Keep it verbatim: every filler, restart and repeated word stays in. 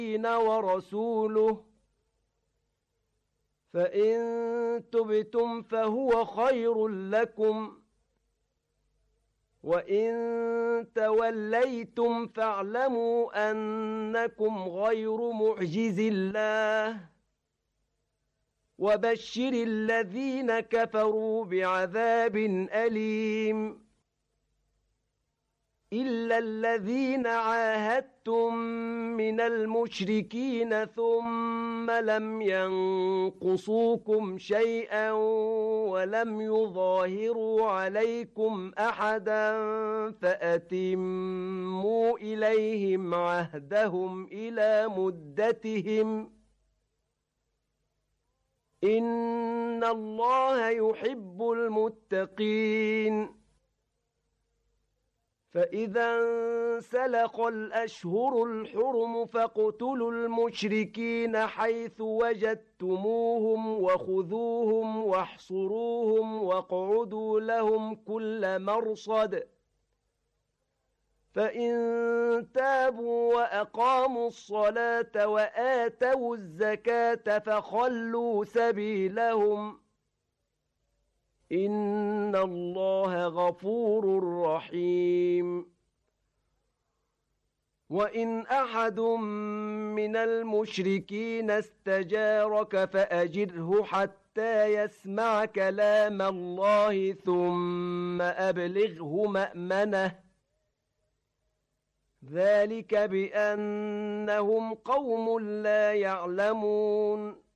ورسوله فإن تبتم فهو خير لكم وإن توليتم فاعلموا أنكم غير معجز الله وبشر الذين كفروا بعذاب أليم إلا الذين عاهدتم من المشركين ثم لم ينقصوكم شيئا ولم يظاهروا عليكم أحدا فأتموا إليهم عهدهم إلى مدتهم إن الله يحب المتقين فإذا انسلخ الأشهر الحرم فاقتلوا المشركين حيث وجدتموهم وخذوهم واحصروهم واقعدوا لهم كل مرصد فإن تابوا وأقاموا الصلاة وآتوا الزكاة فخلوا سبيلهم إن الله غفور رحيم وإن أحد من المشركين استجارك فأجره حتى يسمع كلام الله ثم أبلغه مأمنه ذلك بأنهم قوم لا يعلمون